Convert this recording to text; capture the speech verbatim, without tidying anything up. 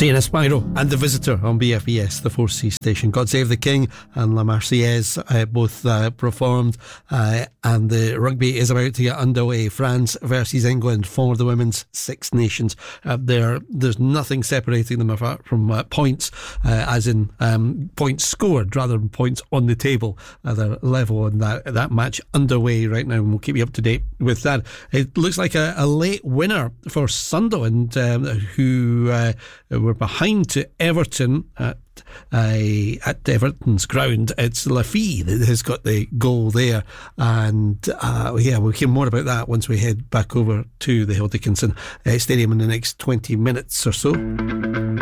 Saint Espiro and The Visitor on B F E S, the four C station. God Save the King and La Marseillaise uh, both uh, performed, uh, and the rugby is about to get underway. France versus England for the Women's Six Nations. Uh, there, there's nothing separating them apart from uh, points, uh, as in um, points scored rather than points on the table. Uh, they're level on that, that match underway right now, and we'll keep you up to date with that. It looks like a, a late winner for Sunderland, um, who uh, were behind to Everton at uh, at Everton's ground. It's Lafille that has got the goal there, and uh, yeah, we'll hear more about that once we head back over to the Hill Dickinson uh, Stadium in the next twenty minutes or so.